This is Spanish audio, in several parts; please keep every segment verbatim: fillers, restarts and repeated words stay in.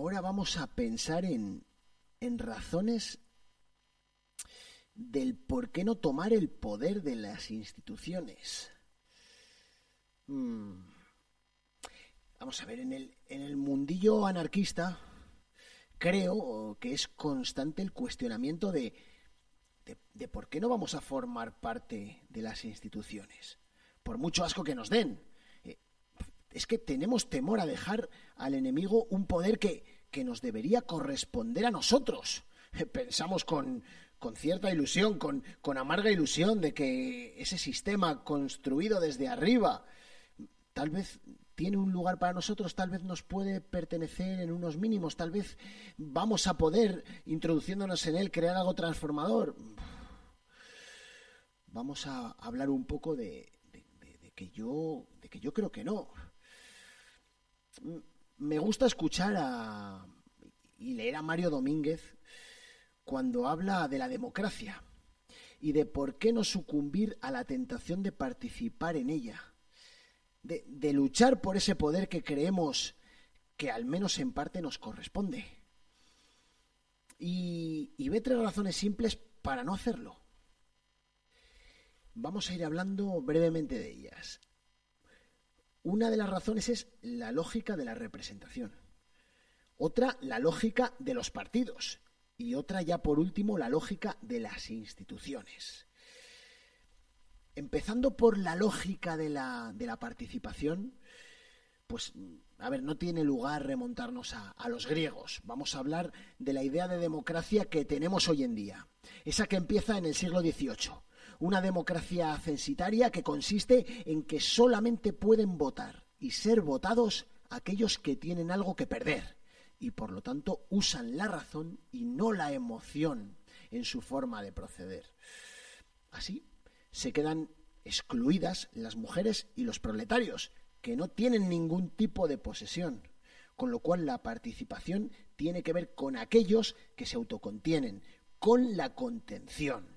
ahora vamos a pensar en, en razones del por qué no tomar el poder de las instituciones. Hmm. Vamos a ver, en el, en el mundillo anarquista creo que es constante el cuestionamiento de, de, de por qué no vamos a formar parte de las instituciones, por mucho asco que nos den. Eh, es que tenemos temor a dejar al enemigo un poder que, que nos debería corresponder a nosotros. Eh, pensamos con, con cierta ilusión, con, con amarga ilusión de que ese sistema construido desde arriba tal vez tiene un lugar para nosotros, tal vez nos puede pertenecer en unos mínimos, tal vez vamos a poder, introduciéndonos en él, crear algo transformador. Vamos a hablar un poco de, de, de, de que yo, de que yo creo que no. Me gusta escuchar a, y leer a Mario Domínguez cuando habla de la democracia y de por qué no sucumbir a la tentación de participar en ella. De, de luchar por ese poder que creemos que al menos en parte nos corresponde. Y, y ve tres razones simples para no hacerlo. Vamos a ir hablando brevemente de ellas. Una de las razones es la lógica de la representación. Otra, la lógica de los partidos. Y otra, ya por último, la lógica de las instituciones. Empezando por la lógica de la, de la participación, pues, a ver, no tiene lugar remontarnos a, a los griegos. Vamos a hablar de la idea de democracia que tenemos hoy en día, esa que empieza en el siglo dieciocho. Una democracia censitaria que consiste en que solamente pueden votar y ser votados aquellos que tienen algo que perder y, por lo tanto, usan la razón y no la emoción en su forma de proceder. Así, se quedan excluidas las mujeres y los proletarios, que no tienen ningún tipo de posesión, con lo cual la participación tiene que ver con aquellos que se autocontienen, con la contención.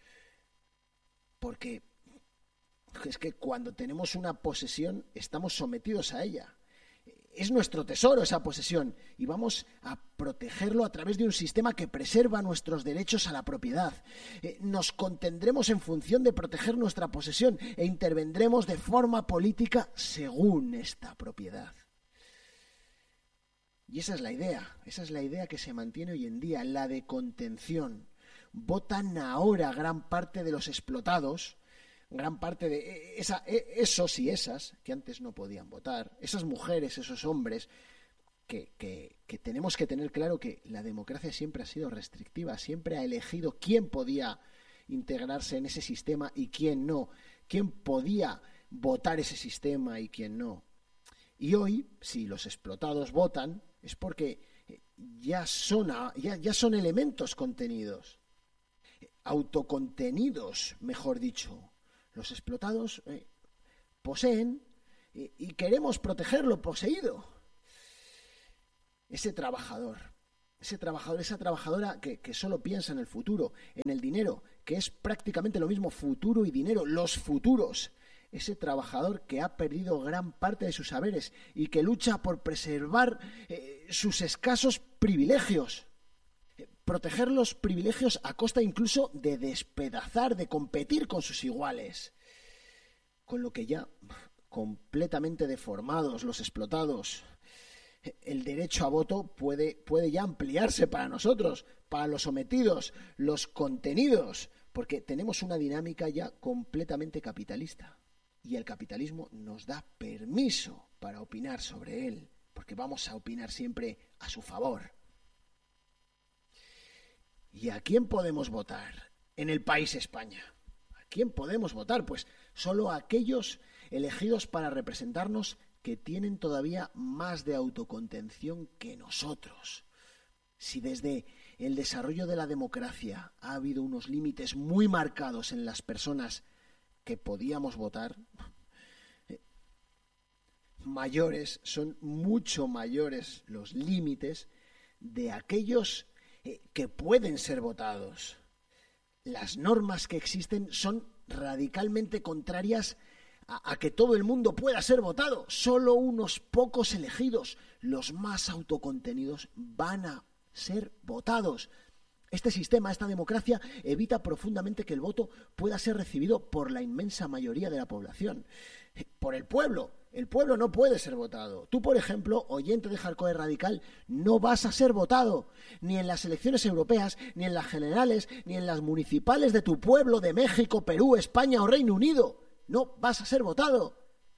Porque es que cuando tenemos una posesión estamos sometidos a ella. Es nuestro tesoro esa posesión y vamos a protegerlo a través de un sistema que preserva nuestros derechos a la propiedad. Eh, nos contendremos en función de proteger nuestra posesión e intervendremos de forma política según esta propiedad. Y esa es la idea, esa es la idea que se mantiene hoy en día, la de contención. Votan ahora gran parte de los explotados, gran parte de esa, esos y esas que antes no podían votar, esas mujeres, esos hombres, que, que, que tenemos que tener claro que la democracia siempre ha sido restrictiva, siempre ha elegido quién podía integrarse en ese sistema y quién no, quién podía votar ese sistema y quién no. Y hoy, si los explotados votan, es porque ya son, ya, ya son elementos contenidos, autocontenidos, mejor dicho. Los explotados eh, poseen eh, y queremos proteger lo poseído. Ese trabajador, ese trabajador, esa trabajadora que, que solo piensa en el futuro, en el dinero, que es prácticamente lo mismo futuro y dinero, los futuros. Ese trabajador que ha perdido gran parte de sus saberes y que lucha por preservar eh, sus escasos privilegios. Proteger los privilegios a costa incluso de despedazar, de competir con sus iguales. Con lo que ya completamente deformados los explotados, el derecho a voto puede, puede ya ampliarse para nosotros, para los sometidos, los contenidos, porque tenemos una dinámica ya completamente capitalista. Y el capitalismo nos da permiso para opinar sobre él, porque vamos a opinar siempre a su favor. ¿Y a quién podemos votar en el país España? ¿A quién podemos votar? Pues solo a aquellos elegidos para representarnos que tienen todavía más de autocontención que nosotros. Si desde el desarrollo de la democracia ha habido unos límites muy marcados en las personas que podíamos votar, mayores, son mucho mayores los límites de aquellos que pueden ser votados. Las normas que existen son radicalmente contrarias a, a que todo el mundo pueda ser votado. Solo unos pocos elegidos, los más autocontenidos, van a ser votados. Este sistema, esta democracia, evita profundamente que el voto pueda ser recibido por la inmensa mayoría de la población, por el pueblo. El pueblo no puede ser votado. Tú, por ejemplo, oyente de Hardcore Radical, no vas a ser votado, ni en las elecciones europeas, ni en las generales, ni en las municipales de tu pueblo, de México, Perú, España o Reino Unido. No vas a ser votado.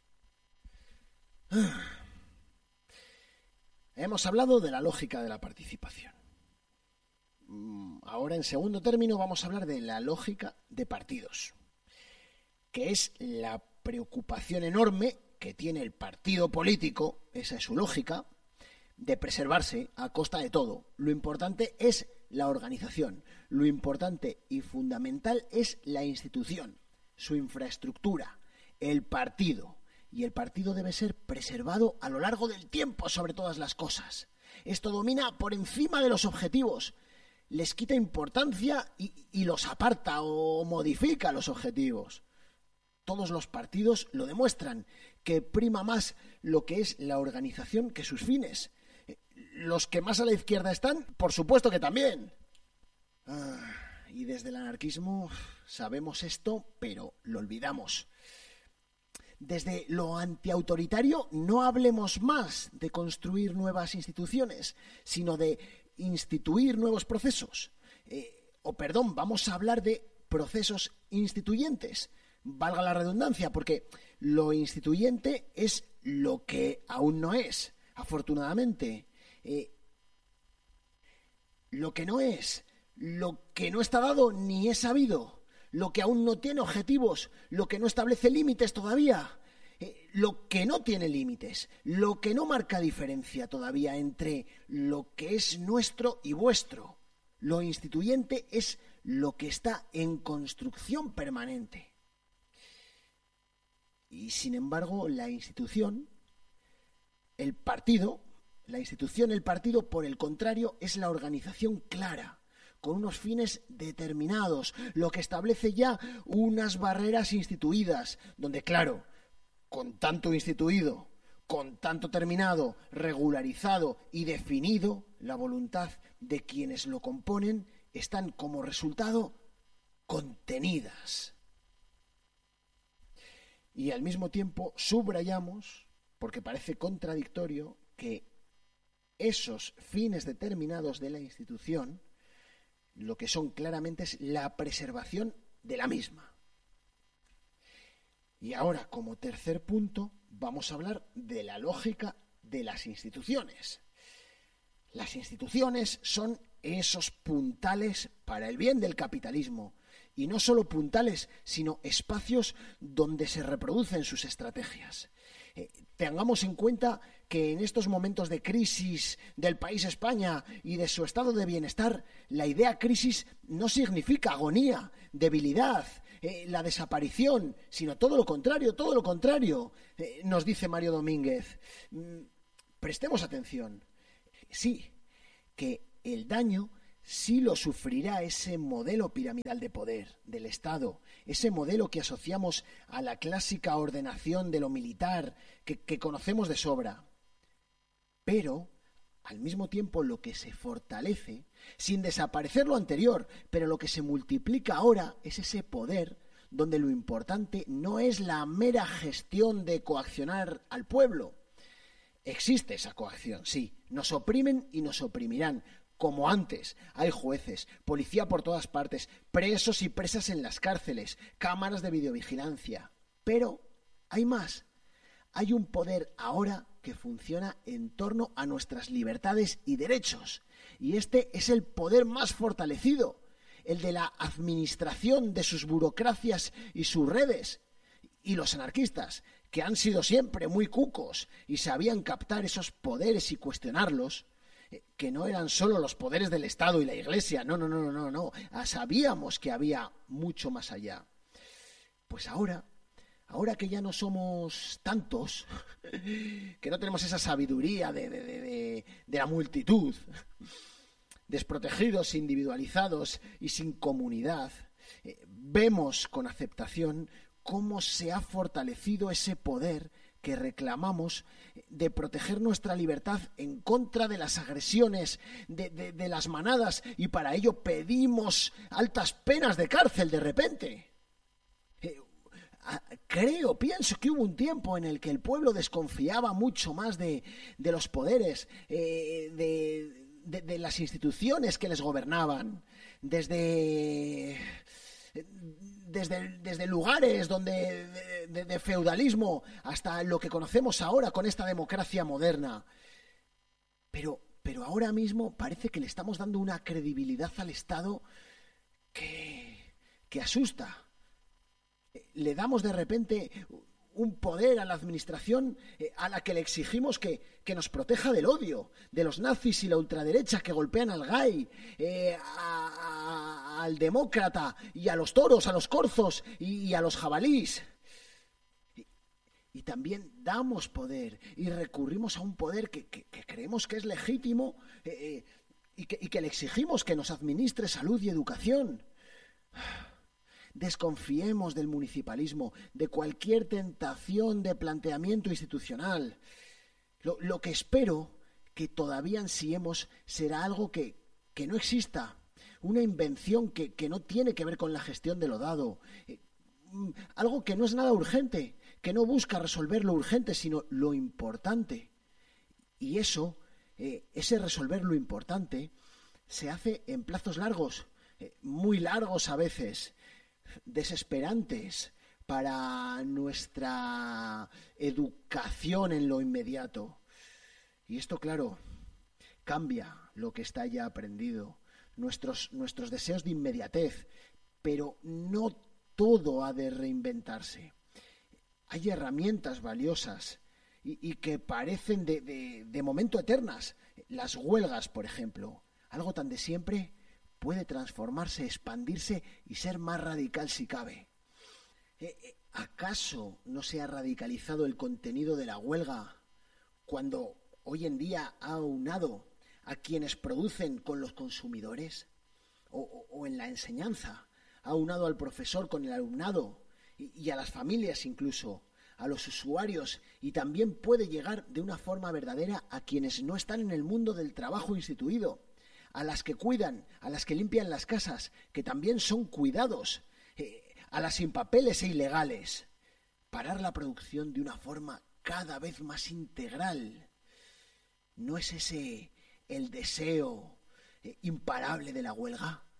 Hemos hablado de la lógica de la participación. Ahora, en segundo término, vamos a hablar de la lógica de partidos, que es la preocupación enorme que tiene el partido político, esa es su lógica, de preservarse a costa de todo. Lo importante es la organización, lo importante y fundamental es la institución, su infraestructura, el partido. Y el partido debe ser preservado a lo largo del tiempo sobre todas las cosas. Esto domina por encima de los objetivos, les quita importancia y, y los aparta o modifica los objetivos. Todos los partidos lo demuestran, que prima más lo que es la organización que sus fines. Los que más a la izquierda están, por supuesto que también. Ah, y desde el anarquismo sabemos esto, pero lo olvidamos. Desde lo antiautoritario no hablemos más de construir nuevas instituciones, sino de instituir nuevos procesos. Eh, o perdón, vamos a hablar de procesos instituyentes. Valga la redundancia, porque lo instituyente es lo que aún no es, afortunadamente. Eh, lo que no es, lo que no está dado ni es sabido, lo que aún no tiene objetivos, lo que no establece límites todavía, eh, lo que no tiene límites, lo que no marca diferencia todavía entre lo que es nuestro y vuestro. Lo instituyente es lo que está en construcción permanente. Y sin embargo, la institución, el partido, la institución, el partido, por el contrario, es la organización clara, con unos fines determinados, lo que establece ya unas barreras instituidas, donde, claro, con tanto instituido, con tanto terminado, regularizado y definido, la voluntad de quienes lo componen están como resultado contenidas. Y al mismo tiempo subrayamos, porque parece contradictorio, que esos fines determinados de la institución, lo que son claramente es la preservación de la misma. Y ahora, como tercer punto, vamos a hablar de la lógica de las instituciones. Las instituciones son esos puntales para el bien del capitalismo, y no solo puntales, sino espacios donde se reproducen sus estrategias. Eh, tengamos en cuenta que en estos momentos de crisis del país España y de su estado de bienestar, la idea crisis no significa agonía, debilidad, eh, la desaparición, sino todo lo contrario, todo lo contrario, eh, nos dice Mario Domínguez. Mm, prestemos atención. Sí, que el daño sí lo sufrirá ese modelo piramidal de poder del Estado, ese modelo que asociamos a la clásica ordenación de lo militar que, que conocemos de sobra. Pero, al mismo tiempo, lo que se fortalece, sin desaparecer lo anterior, pero lo que se multiplica ahora es ese poder donde lo importante no es la mera gestión de coaccionar al pueblo. Existe esa coacción, sí, nos oprimen y nos oprimirán, como antes. Hay jueces, policía por todas partes, presos y presas en las cárceles, cámaras de videovigilancia. Pero hay más. Hay un poder ahora que funciona en torno a nuestras libertades y derechos. Y este es el poder más fortalecido, el de la administración de sus burocracias y sus redes. Y los anarquistas, que han sido siempre muy cucos y sabían captar esos poderes y cuestionarlos, que no eran solo los poderes del Estado y la Iglesia, no, no, no, no, no, sabíamos que había mucho más allá. Pues ahora, ahora que ya no somos tantos, que no tenemos esa sabiduría de, de, de, de, de la multitud, desprotegidos, individualizados y sin comunidad, eh, vemos con aceptación cómo se ha fortalecido ese poder que reclamamos de proteger nuestra libertad en contra de las agresiones de, de, de las manadas, y para ello pedimos altas penas de cárcel de repente. Eh, creo, pienso que hubo un tiempo en el que el pueblo desconfiaba mucho más de, de los poderes, eh, de, de, de las instituciones que les gobernaban, desde... Desde, desde lugares donde de, de, de feudalismo hasta lo que conocemos ahora con esta democracia moderna. Pero, pero ahora mismo parece que le estamos dando una credibilidad al Estado que, que asusta. Le damos de repente un poder a la administración a la que le exigimos que, que nos proteja del odio, de los nazis y la ultraderecha que golpean al gay, eh, a, a, al demócrata y a los toros, a los corzos y, y a los jabalís. Y, y también damos poder y recurrimos a un poder que, que, que creemos que es legítimo eh, eh, y, que, y que le exigimos que nos administre salud y educación. Desconfiemos del municipalismo, de cualquier tentación de planteamiento institucional. Lo, lo que espero que todavía ansiemos será algo que, que no exista, una invención que, que no tiene que ver con la gestión de lo dado, eh, algo que no es nada urgente, que no busca resolver lo urgente, sino lo importante. Y eso, eh, ese resolver lo importante, se hace en plazos largos, eh, muy largos a veces, desesperantes para nuestra educación en lo inmediato. Y esto, claro, cambia lo que está ya aprendido, nuestros, nuestros deseos de inmediatez, pero no todo ha de reinventarse. Hay herramientas valiosas y, y que parecen de, de, de momento eternas. Las huelgas, por ejemplo, algo tan de siempre, puede transformarse, expandirse y ser más radical si cabe. ¿Acaso no se ha radicalizado el contenido de la huelga cuando hoy en día ha aunado a quienes producen con los consumidores? O, o, o en la enseñanza, ha aunado al profesor con el alumnado y, y a las familias incluso, a los usuarios, y también puede llegar de una forma verdadera a quienes no están en el mundo del trabajo instituido, a las que cuidan, a las que limpian las casas, que también son cuidados, eh, a las sin papeles e ilegales. Parar la producción de una forma cada vez más integral. ¿No es ese el deseo eh, imparable de la huelga?